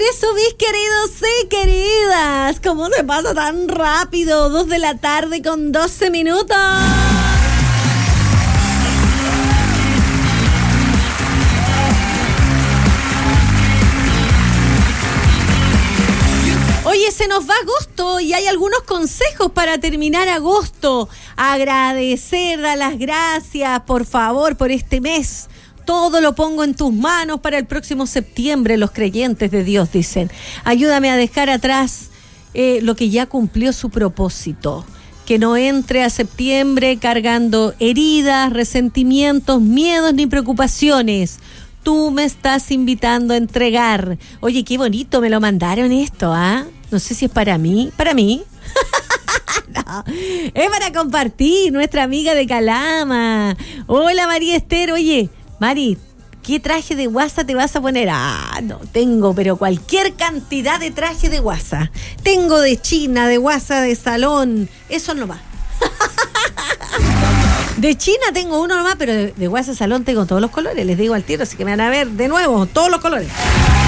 eso, mis queridos y queridas. ¿Cómo se pasa tan rápido? 2 de la tarde con 12 minutos. Oye, se nos va agosto y hay algunos consejos para terminar agosto. Agradecer, dar las gracias, por favor, por este mes. Todo lo pongo en tus manos para el próximo septiembre, los creyentes de Dios dicen. Ayúdame a dejar atrás lo que ya cumplió su propósito. Que no entre a septiembre cargando heridas, resentimientos, miedos ni preocupaciones. Tú me estás invitando a entregar. Oye, qué bonito, me lo mandaron esto, ¿ah? No sé si es para mí. ¿Para mí? No, es para compartir, nuestra amiga de Calama. Hola, María Esther. Oye, Mari, ¿qué traje de guasa te vas a poner? Ah, no, tengo, pero cualquier cantidad de traje de guasa. Tengo de China, de guasa de salón. Eso no va. De China tengo uno nomás, pero de guasa de salón tengo todos los colores. Les digo al tiro, así que me van a ver de nuevo, todos los colores.